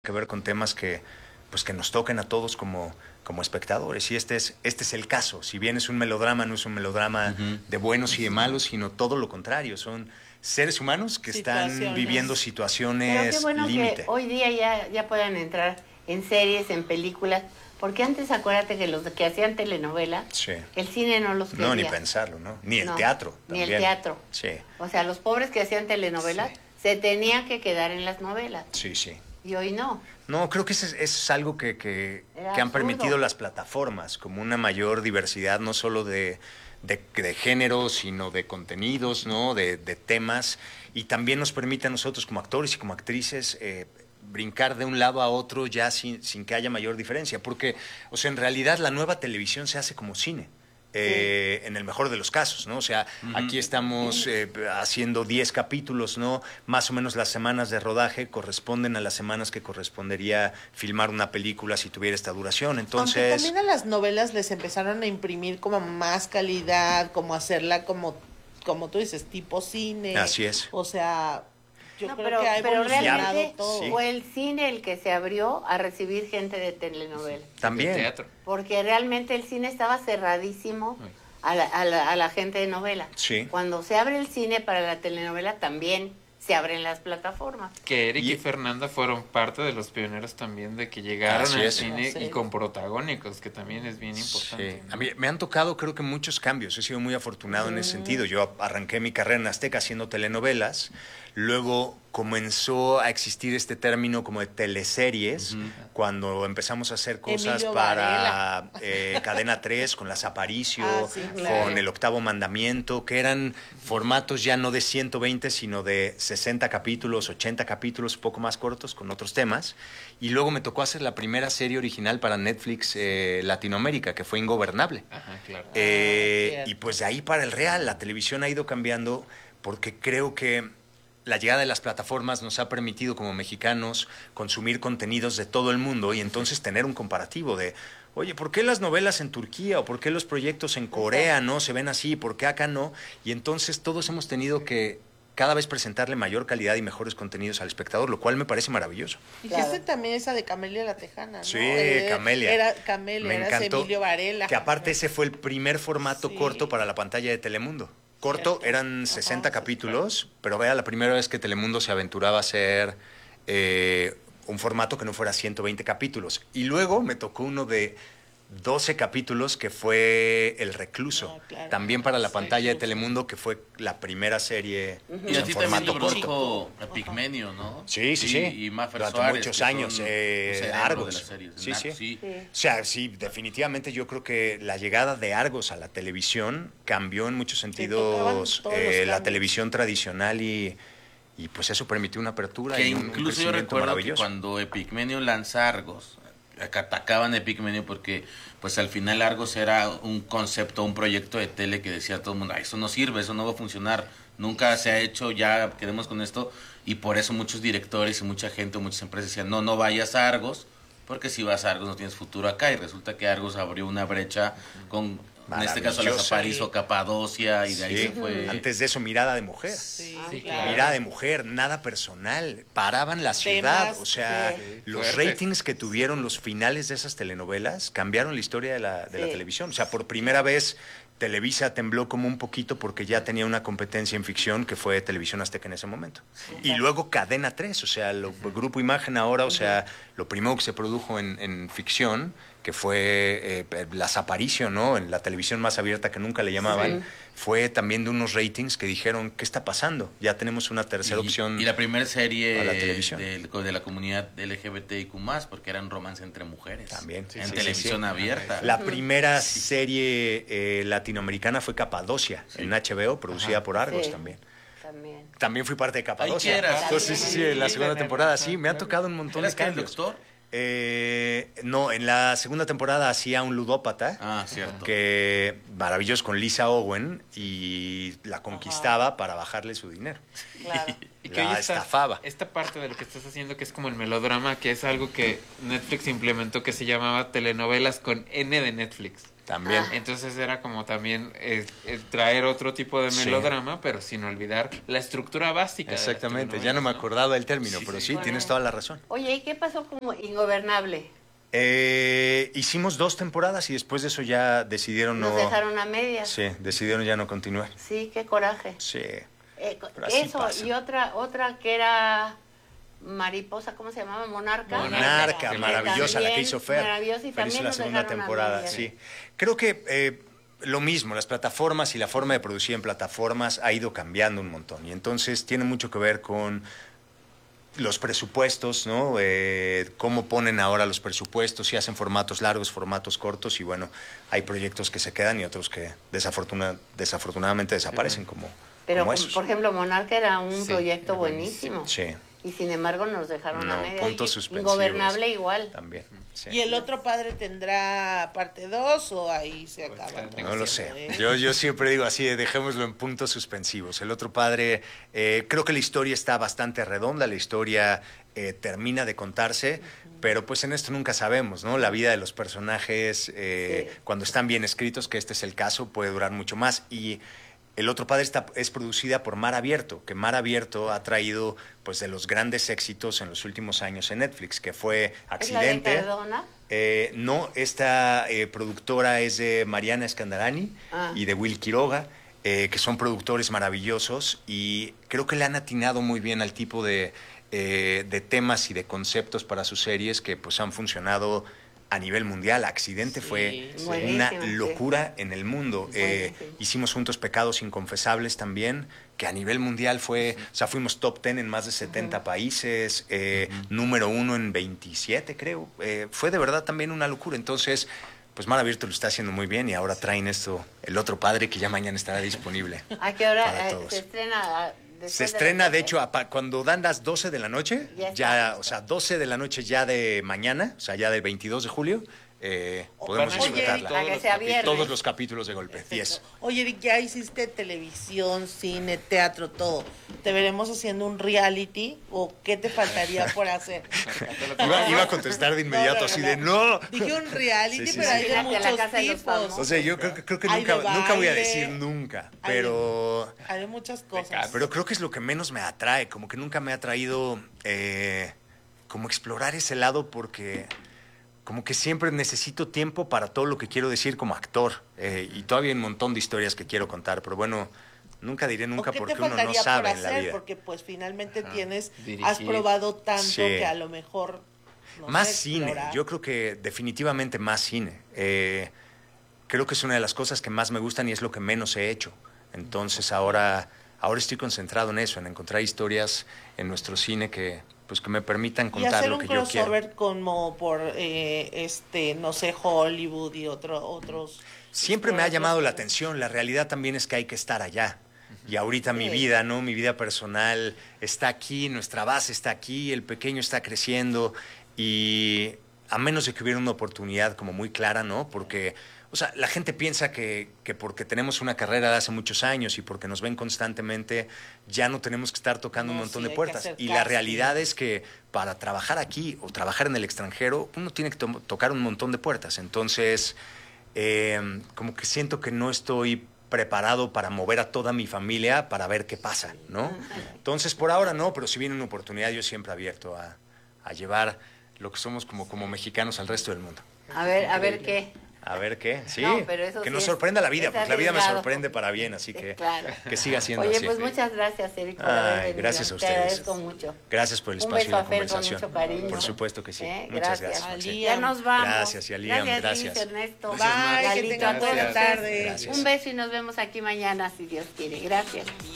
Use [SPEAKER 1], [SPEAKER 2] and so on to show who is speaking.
[SPEAKER 1] que ver con temas que, pues, que nos toquen a todos como espectadores. Y este es el caso. Si bien es un melodrama, no es un melodrama de buenos y de malos, sino todo lo contrario. Son seres humanos que están viviendo
[SPEAKER 2] Pero qué
[SPEAKER 1] situaciones
[SPEAKER 2] bueno que
[SPEAKER 1] límite.
[SPEAKER 2] hoy día ya puedan entrar en series, en películas, porque antes acuérdate que los que hacían telenovela,
[SPEAKER 1] Sí.
[SPEAKER 2] el cine no los quería.
[SPEAKER 1] No, ni pensarlo, ¿no? Ni el
[SPEAKER 2] No,
[SPEAKER 1] teatro
[SPEAKER 2] ni
[SPEAKER 1] también.
[SPEAKER 2] el teatro.
[SPEAKER 1] Sí,
[SPEAKER 2] O sea, los pobres que hacían telenovelas
[SPEAKER 1] Sí.
[SPEAKER 2] se tenían que quedar en las novelas.
[SPEAKER 1] sí, sí.
[SPEAKER 2] Y hoy no.
[SPEAKER 1] No, creo que es algo que
[SPEAKER 2] Era
[SPEAKER 1] han
[SPEAKER 2] absurdo.
[SPEAKER 1] permitido las plataformas, como una mayor diversidad, no solo de género, sino de contenidos, ¿no? De temas, y también nos permite a nosotros como actores y como actrices brincar de un lado a otro ya sin que haya mayor diferencia, porque, o sea, en realidad la nueva televisión se hace como cine. En el mejor de los casos, ¿no? O sea, aquí estamos haciendo 10 capítulos, ¿no? Más o menos las semanas de rodaje corresponden a las semanas que correspondería filmar una película si tuviera esta duración.
[SPEAKER 3] Aunque
[SPEAKER 1] Entonces,
[SPEAKER 3] también a las novelas les empezaron a imprimir como más calidad, como hacerla como tú dices, tipo cine.
[SPEAKER 1] así es.
[SPEAKER 3] O sea, yo
[SPEAKER 2] No,
[SPEAKER 3] creo que ha
[SPEAKER 2] pero
[SPEAKER 3] evolucionado
[SPEAKER 2] realmente
[SPEAKER 3] todo.
[SPEAKER 1] Sí.
[SPEAKER 2] fue el cine el que se abrió a recibir gente de telenovela.
[SPEAKER 1] También.
[SPEAKER 4] Teatro.
[SPEAKER 2] Porque realmente el cine estaba cerradísimo a la gente de novela.
[SPEAKER 1] Sí.
[SPEAKER 2] Cuando se abre el cine para la telenovela, también se abren las plataformas.
[SPEAKER 4] Que Eric y
[SPEAKER 1] Y-
[SPEAKER 4] Fernanda fueron parte de los pioneros también de que llegaron
[SPEAKER 1] Así
[SPEAKER 4] al
[SPEAKER 1] es.
[SPEAKER 4] cine
[SPEAKER 3] Así
[SPEAKER 4] y
[SPEAKER 3] es.
[SPEAKER 4] con protagónicos, que también es bien importante.
[SPEAKER 1] Sí. A mí me han tocado, creo que muchos cambios. He sido muy afortunado en ese sentido. Yo arranqué mi carrera en Azteca haciendo telenovelas. Luego comenzó a existir este término como de teleseries, cuando empezamos a hacer cosas
[SPEAKER 3] Emilio
[SPEAKER 1] para Cadena 3, con Las Aparicio,
[SPEAKER 3] Ah, sí, claro.
[SPEAKER 1] con El Octavo Mandamiento, que eran formatos ya no de 120, sino de 60 capítulos, 80 capítulos, un poco más cortos, con otros temas. Y luego me tocó hacer la primera serie original para Netflix Latinoamérica, que fue Ingobernable.
[SPEAKER 4] Ajá, claro.
[SPEAKER 3] cierto.
[SPEAKER 1] Y pues de ahí para el real, la televisión ha ido cambiando, porque creo que la llegada de las plataformas nos ha permitido como mexicanos consumir contenidos de todo el mundo y entonces tener un comparativo de, oye, ¿por qué las novelas en Turquía o por qué los proyectos en Corea no se ven así? ¿Por qué acá no? Y entonces todos hemos tenido que cada vez presentarle mayor calidad y mejores contenidos al espectador, lo cual me parece maravilloso.
[SPEAKER 3] Dijiste
[SPEAKER 2] Claro.
[SPEAKER 3] también esa de Camelia la Tejana, ¿no?
[SPEAKER 1] Sí, Camelia.
[SPEAKER 3] Era Camelia,
[SPEAKER 1] Me
[SPEAKER 3] era
[SPEAKER 1] encantó.
[SPEAKER 3] Emilio Varela.
[SPEAKER 1] Que aparte ese fue el primer formato
[SPEAKER 3] Sí.
[SPEAKER 1] corto para la pantalla de Telemundo. Corto,
[SPEAKER 3] Cierto.
[SPEAKER 1] eran 60
[SPEAKER 3] Ajá,
[SPEAKER 1] capítulos, pero vea, la primera vez que Telemundo se aventuraba a hacer un formato que no fuera 120 capítulos. Y luego me tocó uno de 12 capítulos que fue El Recluso,
[SPEAKER 3] Ah, claro.
[SPEAKER 1] también para la
[SPEAKER 3] Sí,
[SPEAKER 1] pantalla de
[SPEAKER 3] Recluso.
[SPEAKER 1] Telemundo, que fue la primera serie
[SPEAKER 5] Y a
[SPEAKER 1] en
[SPEAKER 5] ti también
[SPEAKER 1] formato
[SPEAKER 5] te
[SPEAKER 1] corto.
[SPEAKER 5] produjo Epigmenio, ¿no?
[SPEAKER 1] Sí, sí, sí.
[SPEAKER 5] Y Maffer
[SPEAKER 1] Durante
[SPEAKER 5] Suárez,
[SPEAKER 1] muchos
[SPEAKER 5] que
[SPEAKER 1] años,
[SPEAKER 5] son el cerebro
[SPEAKER 1] Argos.
[SPEAKER 5] de las series.
[SPEAKER 1] Sí,
[SPEAKER 5] Narcos,
[SPEAKER 1] sí.
[SPEAKER 2] Sí.
[SPEAKER 1] O sea, sí, definitivamente yo creo que la llegada de Argos a la televisión cambió en muchos
[SPEAKER 3] tocaban
[SPEAKER 1] sentidos
[SPEAKER 3] todos los
[SPEAKER 1] la
[SPEAKER 3] cambios.
[SPEAKER 1] televisión tradicional y pues eso permitió una apertura
[SPEAKER 5] Que
[SPEAKER 1] y un
[SPEAKER 5] incluso yo
[SPEAKER 1] crecimiento
[SPEAKER 5] recuerdo que
[SPEAKER 1] maravilloso.
[SPEAKER 5] cuando Epigmenio lanza Argos, atacaban a Epigmenio porque pues al final Argos era un concepto, un proyecto de tele que decía todo el mundo, "Ay, eso no sirve, eso no va a funcionar, nunca se ha hecho, ya quedemos con esto", y por eso muchos directores y mucha gente, muchas empresas decían, no vayas a Argos, porque si vas a Argos no tienes futuro acá, y resulta que Argos abrió una brecha con, en este caso, las
[SPEAKER 1] Maravillosa.
[SPEAKER 5] Aparicio, Capadocia, y de ahí
[SPEAKER 1] Sí.
[SPEAKER 5] se fue.
[SPEAKER 1] Antes de eso, Mirada de Mujer.
[SPEAKER 3] Sí,
[SPEAKER 2] Sí,
[SPEAKER 3] claro.
[SPEAKER 1] Mirada de Mujer, nada personal, paraban la ciudad,
[SPEAKER 3] Temas,
[SPEAKER 1] o sea,
[SPEAKER 2] sí.
[SPEAKER 1] los
[SPEAKER 4] Fuerte.
[SPEAKER 1] ratings que tuvieron los finales de esas telenovelas cambiaron la historia de la
[SPEAKER 2] Sí.
[SPEAKER 1] televisión. O sea, por primera vez Televisa tembló como un poquito porque ya tenía una competencia en ficción que fue Televisión Azteca en ese momento. Y luego Cadena 3, o sea, el Grupo Imagen ahora, o sea, lo primero que se produjo en ficción, que fue Las Aparicio, ¿no? En la televisión más abierta que nunca le llamaban, fue también de unos ratings que dijeron, ¿qué está pasando? Ya tenemos una tercera opción.
[SPEAKER 5] Y la primera serie
[SPEAKER 1] a la televisión.
[SPEAKER 5] de la comunidad LGBTIQ+, porque eran romance entre mujeres.
[SPEAKER 1] También, sí,
[SPEAKER 5] en
[SPEAKER 1] sí,
[SPEAKER 5] televisión
[SPEAKER 1] sí, sí.
[SPEAKER 5] abierta.
[SPEAKER 1] La primera serie latinoamericana fue Capadocia, en HBO, producida por Argos
[SPEAKER 2] Sí.
[SPEAKER 1] también.
[SPEAKER 2] También.
[SPEAKER 1] También fui parte de Capadocia.
[SPEAKER 5] Ahí quieras.
[SPEAKER 1] Entonces, sí, en la segunda temporada, sí, me han tocado un montón de
[SPEAKER 5] ¿Eras que el
[SPEAKER 1] cambios.
[SPEAKER 5] doctor?
[SPEAKER 1] No, en la segunda temporada hacía un ludópata,
[SPEAKER 5] Ah, cierto.
[SPEAKER 1] que maravilloso con Lisa Owen, y la conquistaba para bajarle su dinero.
[SPEAKER 2] Claro.
[SPEAKER 4] Y que
[SPEAKER 1] La
[SPEAKER 4] hoy
[SPEAKER 1] estafaba.
[SPEAKER 4] esta parte de lo que estás haciendo, que es como el melodrama, que es algo que Netflix implementó, que se llamaba telenovelas con N de Netflix.
[SPEAKER 1] También.
[SPEAKER 4] Entonces era como también traer otro tipo de
[SPEAKER 1] Sí.
[SPEAKER 4] melodrama, pero sin olvidar la estructura básica. de las
[SPEAKER 1] Exactamente, ya
[SPEAKER 4] telenovelas,
[SPEAKER 1] no me acordaba del término,
[SPEAKER 4] Sí,
[SPEAKER 1] pero
[SPEAKER 4] sí.
[SPEAKER 1] sí, tienes toda la razón.
[SPEAKER 2] Oye, ¿y qué pasó con Ingobernable?
[SPEAKER 1] Hicimos 2 temporadas y después de eso ya decidieron
[SPEAKER 2] Nos dejaron a medias.
[SPEAKER 1] Sí, decidieron ya no continuar.
[SPEAKER 2] Sí, qué coraje.
[SPEAKER 1] Sí. Pero así
[SPEAKER 2] Eso,
[SPEAKER 1] pasa.
[SPEAKER 2] y otra que era Mariposa, ¿cómo se llamaba? Monarca.
[SPEAKER 1] Monarca,
[SPEAKER 2] Que
[SPEAKER 1] maravillosa, la que
[SPEAKER 2] también,
[SPEAKER 1] hizo Fer.
[SPEAKER 2] maravillosa, y
[SPEAKER 1] Fer hizo
[SPEAKER 2] también
[SPEAKER 1] la
[SPEAKER 2] nos
[SPEAKER 1] segunda
[SPEAKER 2] dejaron a
[SPEAKER 1] temporada,
[SPEAKER 2] medias.
[SPEAKER 1] sí. Creo que lo mismo, las plataformas y la forma de producir en plataformas ha ido cambiando un montón. Y entonces tiene mucho que ver con los presupuestos, ¿no? Cómo ponen ahora los presupuestos, si hacen formatos largos, formatos cortos, y bueno, hay proyectos que se quedan y otros que desafortunadamente desaparecen, como
[SPEAKER 2] Pero,
[SPEAKER 1] como esos.
[SPEAKER 2] por ejemplo, Monarca era un
[SPEAKER 4] Sí,
[SPEAKER 2] proyecto
[SPEAKER 4] era
[SPEAKER 2] buenísimo.
[SPEAKER 1] Sí,
[SPEAKER 2] Y sin embargo nos dejaron a
[SPEAKER 1] no,
[SPEAKER 2] medias.
[SPEAKER 1] puntos
[SPEAKER 2] Y
[SPEAKER 1] suspensivos.
[SPEAKER 2] Ingobernable igual.
[SPEAKER 1] También. Sí.
[SPEAKER 3] ¿Y el otro padre tendrá parte 2 o ahí se
[SPEAKER 4] Pues,
[SPEAKER 3] acaba?
[SPEAKER 1] No lo sé.
[SPEAKER 3] ¿Eh?
[SPEAKER 1] Yo siempre digo así, dejémoslo en puntos suspensivos. El otro padre, creo que la historia está bastante redonda, la historia termina de contarse, pero pues en esto nunca sabemos, ¿no? La vida de los personajes,
[SPEAKER 2] Sí.
[SPEAKER 1] cuando están bien escritos, que este es el caso, puede durar mucho más. Y el otro padre es producida por Mar Abierto, que Mar Abierto ha traído pues de los grandes éxitos en los últimos años en Netflix, que fue Accidente.
[SPEAKER 2] ¿Es la de Cardona?
[SPEAKER 1] No, esta productora es de Mariana Escandarani
[SPEAKER 2] Ah.
[SPEAKER 1] y de Will Quiroga, que son productores maravillosos y creo que le han atinado muy bien al tipo de temas y de conceptos para sus series que pues han funcionado a nivel mundial. Accidente
[SPEAKER 3] Sí,
[SPEAKER 1] fue
[SPEAKER 3] sí.
[SPEAKER 1] una
[SPEAKER 2] Buenísimo, sí.
[SPEAKER 1] locura en el mundo.
[SPEAKER 2] Buenísimo.
[SPEAKER 1] Hicimos juntos Pecados Inconfesables también, que a nivel mundial fue, o sea, fuimos top 10 en más de 70 países, número 1 en 27 creo. Fue de verdad también una locura. Entonces, pues Mar Abierto lo está haciendo muy bien y ahora traen esto, El Otro Padre, que ya mañana estará disponible.
[SPEAKER 2] ¿A qué hora
[SPEAKER 1] Para todos.
[SPEAKER 2] se estrena? Después
[SPEAKER 1] Se
[SPEAKER 2] de
[SPEAKER 1] estrena,
[SPEAKER 2] las
[SPEAKER 1] de
[SPEAKER 2] 12?
[SPEAKER 1] hecho, cuando dan las 12 de la noche,
[SPEAKER 2] Ya está
[SPEAKER 1] ya,
[SPEAKER 2] listo.
[SPEAKER 1] o sea, 12 de la noche ya de mañana, o sea, ya del 22 de julio, podemos
[SPEAKER 4] Van a
[SPEAKER 1] disfrutarla.
[SPEAKER 2] Para que sea viernes.
[SPEAKER 1] Todos los capítulos de golpe, 10.
[SPEAKER 3] Oye, Eric, ya hiciste televisión, cine, teatro, todo. ¿Te veremos haciendo un reality o qué te faltaría por hacer?
[SPEAKER 1] Iba a contestar de inmediato así de no.
[SPEAKER 3] Dije un reality,
[SPEAKER 1] Sí, sí,
[SPEAKER 3] pero
[SPEAKER 1] sí.
[SPEAKER 3] hay de
[SPEAKER 2] Fíjate, la
[SPEAKER 3] muchos
[SPEAKER 2] casa de los
[SPEAKER 3] tipos.
[SPEAKER 2] famosos.
[SPEAKER 1] O sea, yo creo que
[SPEAKER 3] Hay de
[SPEAKER 1] nunca voy a
[SPEAKER 3] baile,
[SPEAKER 1] decir nunca,
[SPEAKER 3] hay de-
[SPEAKER 1] pero
[SPEAKER 3] Hay de muchas cosas.
[SPEAKER 1] pero creo que es lo que menos me atrae, como que nunca me ha atraído como explorar ese lado porque como que siempre necesito tiempo para todo lo que quiero decir como actor y todavía hay un montón de historias que quiero contar, pero bueno, nunca diré nunca
[SPEAKER 3] ¿O qué
[SPEAKER 1] porque
[SPEAKER 3] te
[SPEAKER 1] uno no
[SPEAKER 3] faltaría
[SPEAKER 1] sabe
[SPEAKER 3] por
[SPEAKER 1] en la
[SPEAKER 3] hacer?
[SPEAKER 1] vida.
[SPEAKER 3] Porque pues finalmente
[SPEAKER 4] Ajá.
[SPEAKER 3] has
[SPEAKER 4] Dirigir.
[SPEAKER 3] probado tanto
[SPEAKER 1] Sí.
[SPEAKER 3] que a lo mejor no
[SPEAKER 1] Más
[SPEAKER 3] sé,
[SPEAKER 1] cine,
[SPEAKER 3] explorar.
[SPEAKER 1] yo creo que definitivamente más cine. Creo que es una de las cosas que más me gustan y es lo que menos he hecho. Entonces ahora estoy concentrado en eso, en encontrar historias en nuestro cine que me permitan
[SPEAKER 3] Y
[SPEAKER 1] contar
[SPEAKER 3] hacer
[SPEAKER 1] lo
[SPEAKER 3] un
[SPEAKER 1] que yo quiero.
[SPEAKER 3] crossover como por no sé, Hollywood y otros.
[SPEAKER 1] Siempre me ha
[SPEAKER 3] otros-
[SPEAKER 1] llamado la atención. La realidad también es que hay que estar allá. Y ahorita mi
[SPEAKER 3] Sí.
[SPEAKER 1] vida, ¿no? Mi vida personal está aquí, nuestra base está aquí, el pequeño está creciendo. Y a menos de que hubiera una oportunidad como muy clara, ¿no? Porque, o sea, la gente piensa que porque tenemos una carrera de hace muchos años y porque nos ven constantemente, ya no tenemos que estar tocando un
[SPEAKER 3] No,
[SPEAKER 1] montón
[SPEAKER 3] sí,
[SPEAKER 1] de
[SPEAKER 3] hay que
[SPEAKER 1] puertas.
[SPEAKER 3] hacer
[SPEAKER 1] Y la
[SPEAKER 3] casting.
[SPEAKER 1] realidad es que para trabajar aquí o trabajar en el extranjero, uno tiene que tocar un montón de puertas. Entonces, como que siento que no estoy preparado para mover a toda mi familia para ver qué pasa, ¿no? Entonces, por ahora no, pero si viene una oportunidad, yo siempre abierto a llevar lo que somos como mexicanos al resto del mundo.
[SPEAKER 2] A ver qué.
[SPEAKER 1] A ver qué, sí,
[SPEAKER 2] No, pero eso
[SPEAKER 1] que
[SPEAKER 2] sí
[SPEAKER 1] nos
[SPEAKER 2] es-
[SPEAKER 1] sorprenda la vida,
[SPEAKER 2] es
[SPEAKER 1] porque la vida me
[SPEAKER 2] arriesgado.
[SPEAKER 1] sorprende para bien, así que
[SPEAKER 2] Claro.
[SPEAKER 1] que siga siendo
[SPEAKER 2] Oye,
[SPEAKER 1] así.
[SPEAKER 2] pues muchas gracias, Eric, por
[SPEAKER 1] Ay,
[SPEAKER 2] haber venido.
[SPEAKER 1] gracias a
[SPEAKER 2] Te
[SPEAKER 1] ustedes.
[SPEAKER 2] agradezco mucho.
[SPEAKER 1] Gracias por el
[SPEAKER 2] Un
[SPEAKER 1] espacio y
[SPEAKER 2] beso
[SPEAKER 1] la
[SPEAKER 2] a Fer con
[SPEAKER 1] conversación.
[SPEAKER 2] mucho cariño.
[SPEAKER 1] Por supuesto que sí. Muchas
[SPEAKER 2] Gracias.
[SPEAKER 1] gracias. Monse.
[SPEAKER 2] Ya nos vamos.
[SPEAKER 1] Gracias, y a Liam, gracias.
[SPEAKER 2] Luis Ernesto.
[SPEAKER 3] Bye,
[SPEAKER 4] Gracias, Mar.
[SPEAKER 3] que
[SPEAKER 2] Lalito,
[SPEAKER 3] tengan
[SPEAKER 2] a
[SPEAKER 3] buena
[SPEAKER 2] todos
[SPEAKER 3] tarde.
[SPEAKER 2] ustedes.
[SPEAKER 1] Gracias.
[SPEAKER 2] Un beso y nos vemos aquí mañana, si Dios quiere. Gracias.